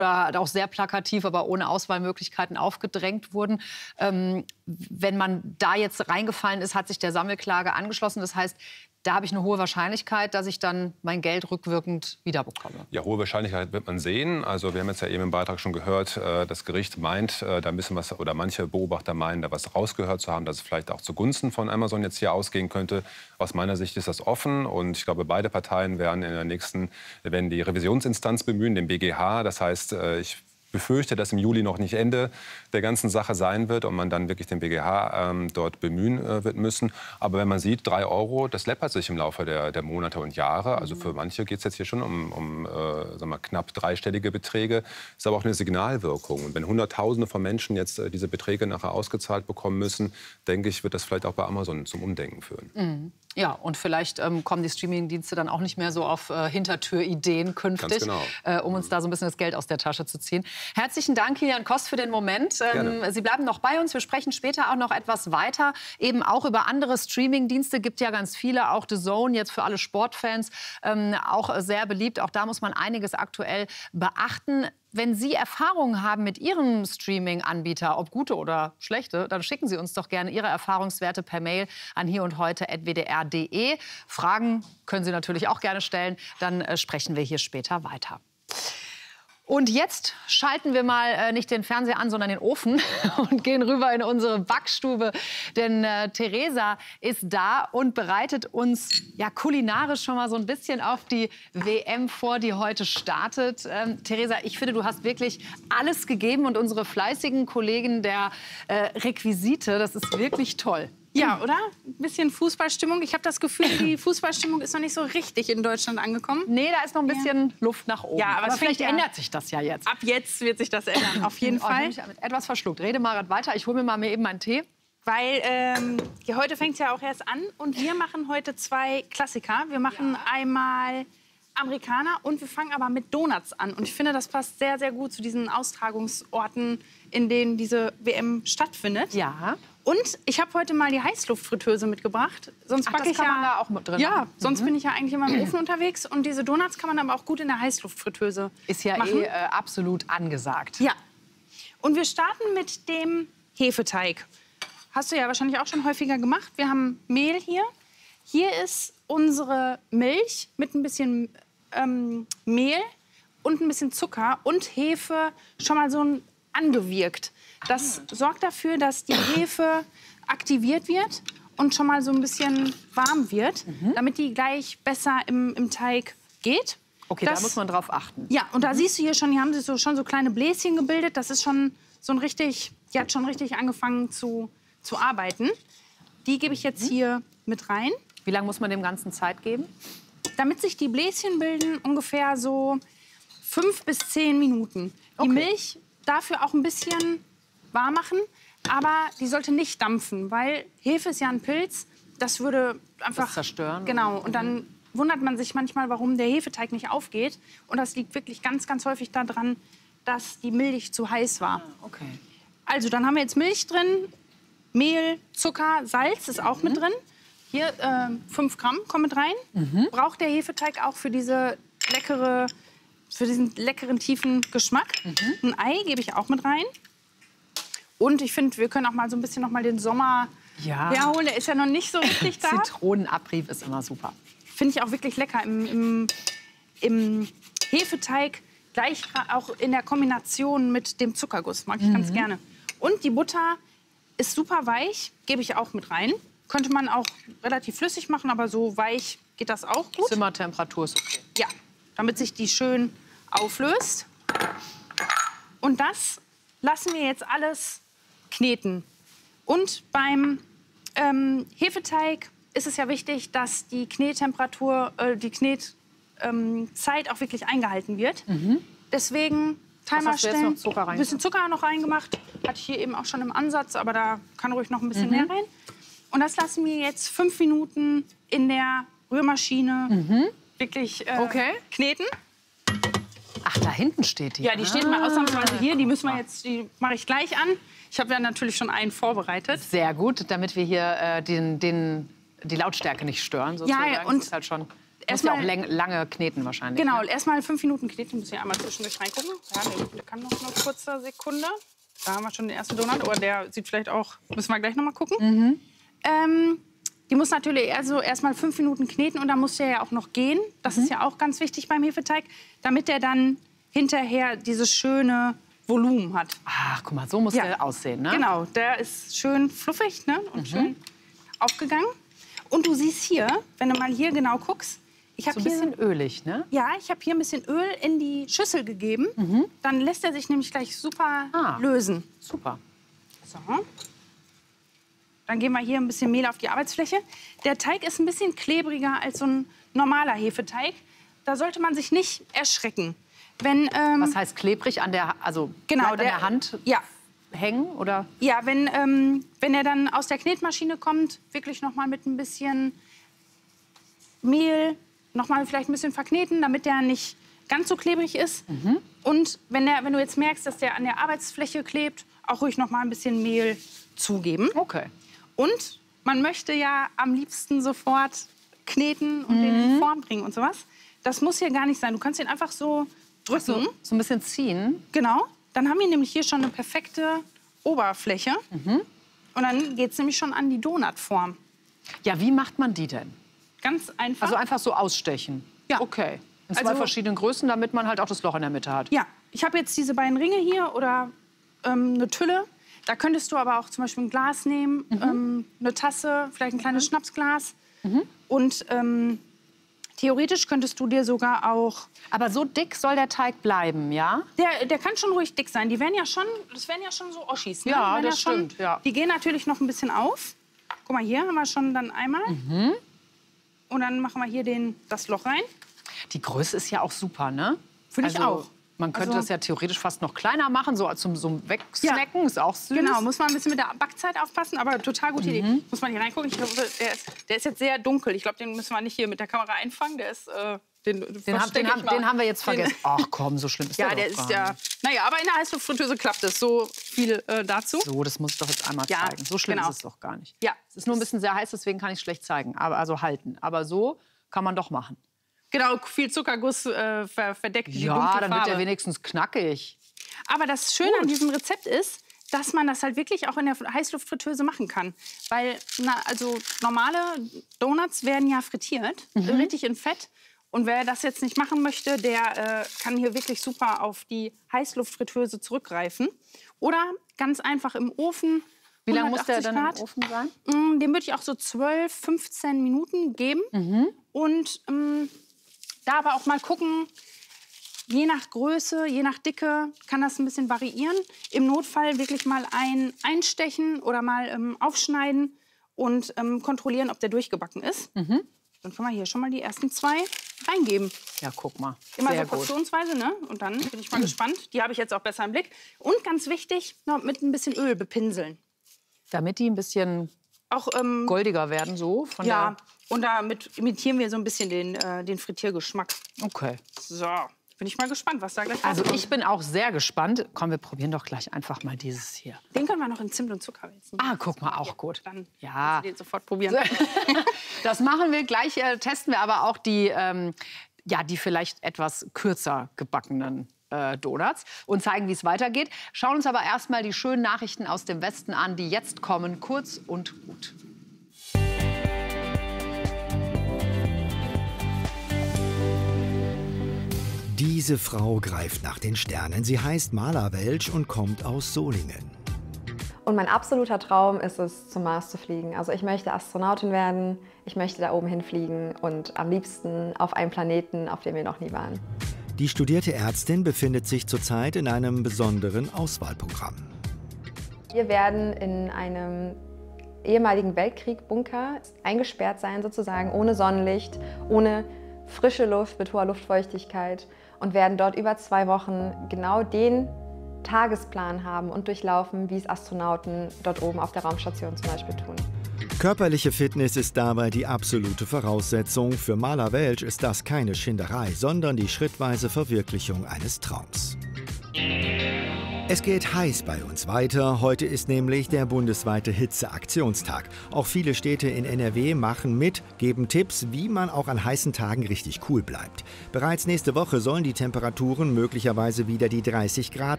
auch sehr plakativ, aber ohne Auswahlmöglichkeiten aufgedrängt wurden. Wenn man da jetzt reingefallen ist, hat sich der Sammelklage angeschlossen. Das heißt, da habe ich eine hohe Wahrscheinlichkeit, dass ich dann mein Geld rückwirkend wiederbekomme. Ja, hohe Wahrscheinlichkeit wird man sehen. Also wir haben jetzt ja eben im Beitrag schon gehört, das Gericht meint, da müssen was, oder manche Beobachter meinen, da was rausgehört zu haben, dass es vielleicht auch zugunsten von Amazon jetzt hier ausgehen könnte. Aus meiner Sicht ist das offen und ich glaube, beide Parteien werden werden die Revisionsinstanz bemühen, den BGH. Das heißt, ich befürchte, dass im Juli noch nicht Ende der ganzen Sache sein wird und man dann wirklich den BGH dort bemühen wird müssen. Aber wenn man sieht, 3 €, das läppert sich im Laufe der Monate und Jahre. Also für manche geht es jetzt hier schon um sagen wir, knapp dreistellige Beträge. Ist aber auch eine Signalwirkung. Und wenn Hunderttausende von Menschen jetzt diese Beträge nachher ausgezahlt bekommen müssen, denke ich, wird das vielleicht auch bei Amazon zum Umdenken führen. Mhm. Ja, und vielleicht kommen die Streamingdienste dann auch nicht mehr so auf Hintertürideen künftig, um uns da so ein bisschen das Geld aus der Tasche zu ziehen. Herzlichen Dank, Kilian Koss, für den Moment. Sie bleiben noch bei uns. Wir sprechen später auch noch etwas weiter, eben auch über andere Streamingdienste. Gibt ja ganz viele, auch The Zone, jetzt für alle Sportfans, auch sehr beliebt. Auch da muss man einiges aktuell beachten. Wenn Sie Erfahrungen haben mit Ihrem Streaming-Anbieter, ob gute oder schlechte, dann schicken Sie uns doch gerne Ihre Erfahrungswerte per Mail an hierundheute@wdr.de. Fragen können Sie natürlich auch gerne stellen, dann sprechen wir hier später weiter. Und jetzt schalten wir mal nicht den Fernseher an, sondern den Ofen und gehen rüber in unsere Backstube. Denn Theresa ist da und bereitet uns ja kulinarisch schon mal so ein bisschen auf die WM vor, die heute startet. Theresa, ich finde, du hast wirklich alles gegeben und unsere fleißigen Kollegen der Requisite, das ist wirklich toll. Ja, oder? Ein bisschen Fußballstimmung. Ich habe das Gefühl, die Fußballstimmung ist noch nicht so richtig in Deutschland angekommen. Nee, da ist noch ein bisschen Luft nach oben. Ja, aber vielleicht ändert sich das ja jetzt. Ab jetzt wird sich das ändern, auf jeden Fall. Ich bin etwas verschluckt. Rede mal weiter. Ich hole mir mal eben einen Tee. Weil heute fängt es ja auch erst an. Und wir machen heute 2 Klassiker. Wir machen einmal Amerikaner und wir fangen aber mit Donuts an. Und ich finde, das passt sehr, sehr gut zu diesen Austragungsorten, in denen diese WM stattfindet. Ja. Und ich habe heute mal die Heißluftfritteuse mitgebracht. Sonst backe ich kann man da auch mit drin. Ja, sonst bin ich ja eigentlich immer im Ofen unterwegs. Und diese Donuts kann man aber auch gut in der Heißluftfritteuse ist ja machen. Absolut angesagt. Ja. Und wir starten mit dem Hefeteig. Hast du ja wahrscheinlich auch schon häufiger gemacht. Wir haben Mehl hier. Hier ist unsere Milch mit ein bisschen Mehl und ein bisschen Zucker und Hefe schon mal so angewirkt. Das sorgt dafür, dass die Hefe aktiviert wird und schon mal so ein bisschen warm wird, damit die gleich besser im Teig geht. Okay, da muss man drauf achten. Ja, und da siehst du hier schon, hier haben sie schon so kleine Bläschen gebildet. Das ist schon so ein richtig, die hat schon richtig angefangen zu arbeiten. Die gebe ich jetzt hier mit rein. Wie lange muss man dem Ganzen Zeit geben? Damit sich die Bläschen bilden, ungefähr so 5 bis 10 Minuten. Die Milch dafür auch ein bisschen warm machen, aber die sollte nicht dampfen, weil Hefe ist ja ein Pilz, das würde einfach das zerstören. Genau, und dann wundert man sich manchmal, warum der Hefeteig nicht aufgeht. Und das liegt wirklich ganz, ganz häufig daran, dass die Milch zu heiß war. Okay. Also, dann haben wir jetzt Milch drin, Mehl, Zucker, Salz ist auch mit drin. Hier 5 Gramm kommen mit rein. Braucht der Hefeteig auch für diesen leckeren, tiefen Geschmack. Ein Ei gebe ich auch mit rein. Und ich finde, wir können auch mal so ein bisschen noch mal den Sommer herholen. Der ist ja noch nicht so richtig da. Zitronenabrieb ist immer super. Finde ich auch wirklich lecker im Hefeteig. Gleich auch in der Kombination mit dem Zuckerguss. Mag ich ganz gerne. Und die Butter ist super weich. Gebe ich auch mit rein. Könnte man auch relativ flüssig machen, aber so weich geht das auch gut. Zimmertemperatur ist okay. Ja, damit sich die schön auflöst. Und das lassen wir jetzt alles kneten. Und beim Hefeteig ist es ja wichtig, dass die Knettemperatur, die Knetzeit auch wirklich eingehalten wird. Deswegen Timer stellen. Ein bisschen Zucker noch reingemacht. Hatte ich hier eben auch schon im Ansatz, aber da kann ruhig noch ein bisschen mehr rein. Und das lassen wir jetzt 5 Minuten in der Rührmaschine wirklich kneten. Ach, da hinten steht die. Ja, die steht mal ausnahmsweise hier. Die mache ich gleich an. Ich habe ja natürlich schon einen vorbereitet. Sehr gut, damit wir hier die Lautstärke nicht stören. Sozusagen. Ja, und das ist halt schon Muss ja auch lange kneten wahrscheinlich. Genau, ne? erstmal 5 Minuten kneten. Muss ich einmal zwischendurch reingucken. Ja, der kann noch eine kurze Sekunde. Da haben wir schon den ersten Donut. Aber der sieht vielleicht auch, müssen wir gleich noch mal gucken. Die muss natürlich also erstmal 5 Minuten kneten und dann muss der ja auch noch gehen. Das ist ja auch ganz wichtig beim Hefeteig, damit der dann hinterher dieses schöne Volumen hat. Ach, guck mal, so muss der aussehen, ne? Genau, der ist schön fluffig, ne? Und schön aufgegangen. Und du siehst hier, wenn du mal hier genau guckst, ich habe So ein bisschen ölig, ne? ja, ich habe hier ein bisschen Öl in die Schüssel gegeben. Dann lässt er sich nämlich gleich super lösen. Super. So. Dann geben wir hier ein bisschen Mehl auf die Arbeitsfläche. Der Teig ist ein bisschen klebriger als so ein normaler Hefeteig. Da sollte man sich nicht erschrecken. Wenn, Was heißt klebrig an der, also genau, bleibt an der Hand hängen oder? Ja, wenn er dann aus der Knetmaschine kommt, wirklich noch mal mit ein bisschen Mehl, noch mal vielleicht ein bisschen verkneten, damit der nicht ganz so klebrig ist. Und wenn du jetzt merkst, dass der an der Arbeitsfläche klebt, auch ruhig noch mal ein bisschen Mehl zugeben. Okay. Und man möchte ja am liebsten sofort kneten und den in Form bringen und sowas. Das muss hier gar nicht sein. Du kannst ihn einfach so drücken. So ein bisschen ziehen. Genau. Dann haben wir nämlich hier schon eine perfekte Oberfläche. Und dann geht es nämlich schon an die Donutform. Ja, wie macht man die denn? Ganz einfach. Also einfach so ausstechen? Ja. Okay. In zwei Also- verschiedenen Größen, damit man halt auch das Loch in der Mitte hat. Ja, ich habe jetzt diese beiden Ringe hier oder eine Tülle. Da könntest du aber auch zum Beispiel ein Glas nehmen, eine Tasse, vielleicht ein kleines Schnapsglas. Und theoretisch könntest du dir sogar auch... Aber so dick soll der Teig bleiben, ja? Der kann schon ruhig dick sein. Das wären ja schon so Oschis. Ne? Ja, Die wären das stimmt, ja. Die gehen natürlich noch ein bisschen auf. Guck mal, hier haben wir schon dann einmal. Und dann machen wir hier das Loch rein. Die Größe ist ja auch super, ne? Finde ich auch. Man könnte Also- das ja theoretisch fast noch kleiner machen, so zum Wegsnacken, ist auch süß. Genau, muss man ein bisschen mit der Backzeit aufpassen, aber total gute Idee. Muss man hier reingucken. Ich glaube, der ist jetzt sehr dunkel. Ich glaube, den müssen wir nicht hier mit der Kamera einfangen. Der ist, den haben wir jetzt vergessen. Ach komm, so schlimm ist Ja, der der doch ist gar ja... nicht. Naja, aber in der Heißluftfritteuse klappt es. So viel dazu. So, das muss ich doch jetzt einmal Ja, zeigen. So schlimm genau. ist es doch gar nicht. Ja. Es ist nur ein bisschen sehr heiß, deswegen kann ich es schlecht zeigen. Also halten. Aber so kann man doch machen. Genau, viel Zuckerguss verdeckt die Ja, dunkle dann wird der Farbe. wenigstens knackig. Aber das Schöne an diesem Rezept ist, dass man das halt wirklich auch in der Heißluftfritteuse machen kann. Weil, also normale Donuts werden ja frittiert, richtig in Fett. Und wer das jetzt nicht machen möchte, der kann hier wirklich super auf die Heißluftfritteuse zurückgreifen. Oder ganz einfach im Ofen. Wie lange muss der 180 dann Grad. im Ofen sein? Dem würde ich auch so 12, 15 Minuten geben. Und da aber auch mal gucken, je nach Größe, je nach Dicke kann das ein bisschen variieren. Im Notfall wirklich mal einstechen oder mal aufschneiden und kontrollieren, ob der durchgebacken ist. Dann können wir hier schon mal die ersten 2 reingeben. Ja, guck mal. Immer Sehr so gut. portionsweise, ne? Und dann bin ich mal gespannt. Die habe ich jetzt auch besser im Blick. Und ganz wichtig, noch mit ein bisschen Öl bepinseln. Damit die ein bisschen Auch goldiger werden, so von ja, und damit imitieren wir so ein bisschen den Frittiergeschmack. der... Okay. So, bin ich mal gespannt, was da gleich Also rauskommt. ich bin auch sehr gespannt. Komm, wir probieren doch gleich einfach mal dieses hier. Den können wir noch in Zimt und Zucker wälzen. Ah, guck mal, auch gut. Dann Ja. kannst du den sofort probieren. Das machen wir gleich. Testen wir aber auch die vielleicht etwas kürzer gebackenen Donuts und zeigen, wie es weitergeht. Schauen uns aber erstmal die schönen Nachrichten aus dem Westen an, die jetzt kommen, kurz und gut. Diese Frau greift nach den Sternen. Sie heißt Marla Welsch und kommt aus Solingen. Und mein absoluter Traum ist es, zum Mars zu fliegen. Also ich möchte Astronautin werden, ich möchte da oben hinfliegen und am liebsten auf einem Planeten, auf dem wir noch nie waren. Die studierte Ärztin befindet sich zurzeit in einem besonderen Auswahlprogramm. Wir werden in einem ehemaligen Weltkrieg-Bunker eingesperrt sein, sozusagen, ohne Sonnenlicht, ohne frische Luft, mit hoher Luftfeuchtigkeit und werden dort über 2 Wochen genau den Tagesplan haben und durchlaufen, wie es Astronauten dort oben auf der Raumstation zum Beispiel tun. Körperliche Fitness ist dabei die absolute Voraussetzung. Für Marla Welsch ist das keine Schinderei, sondern die schrittweise Verwirklichung eines Traums. Es geht heiß bei uns weiter. Heute ist nämlich der bundesweite Hitzeaktionstag. Auch viele Städte in NRW machen mit, geben Tipps, wie man auch an heißen Tagen richtig cool bleibt. Bereits nächste Woche sollen die Temperaturen möglicherweise wieder die 30 Grad